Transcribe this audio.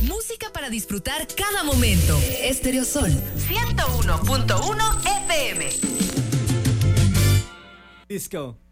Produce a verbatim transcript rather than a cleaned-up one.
Música para disfrutar cada momento. Estéreo Sol ciento uno punto uno F M. Disco.